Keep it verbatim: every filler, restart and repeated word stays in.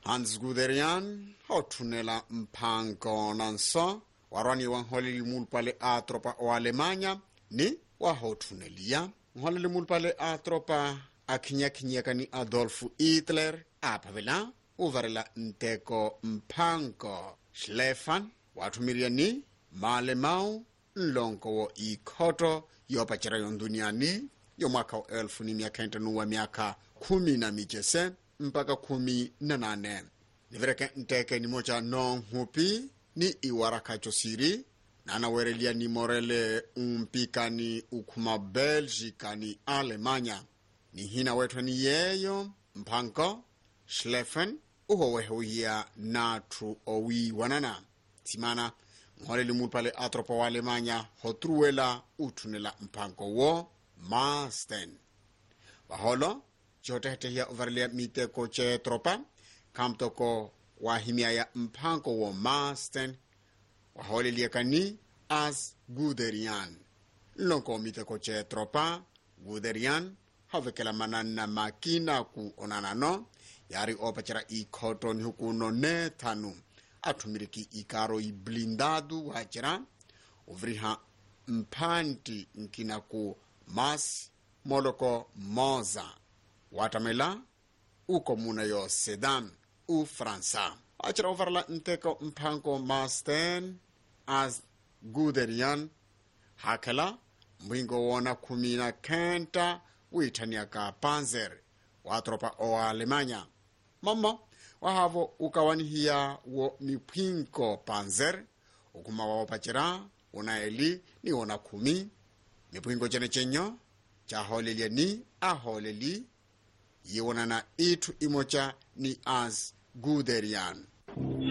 Hans Guderian hotunela mpango nanso warwani wa nholeli mulpale a tropa o Alemanya ni wa hotunelia nholeli mulpale a tropa a kinyakinyaka ni Adolf Hitler apavela uvarela nteko mpango Schlefan watumiria ni Malemau nlonko wo ikoto yopachira yonduniani yo mwaka wa elfu ni miaka entanuwa miaka kumi na michese mpaka kumi na nane. Nivereke nteke ni mocha non hupi ni iwaraka chosiri na anawerelia ni morele umpika ni ukuma Belgica ni Alemanya. Ni hina wetwa ni yeyo mpango Schleffen uho wehuia natru owi wanana. Timana ngoleli mulpale atropa wa Alemanya hotruela utunela mpango wo Masten. Waholo chote hetehia uvarlia miteko che tropa kamtoko wahimia ya mpango wo Masten wahole liekani as Guderian. Lonko miteko che tropa Guderian havekela manana makina ku onanano yari opachara ikoto ni hukuno ne tanu atumiriki ikaro i blindadu wachira uvriha mpanti nkina ku mas moloko moza watamela uko muna yo Sedan u Fransa achira uvarla nteko mpango Masten as Guderian hakela mwingo wona kumina kenta uitaniaka Panzer watropa o Alemanya mama wahavo ukawanihia wo mipinko Panzer ukuma wawapachira unaeli ni ona kumi mipinko chene chenyo cha holelia ni aholeli yiwonana itu imocha ni as Guderian.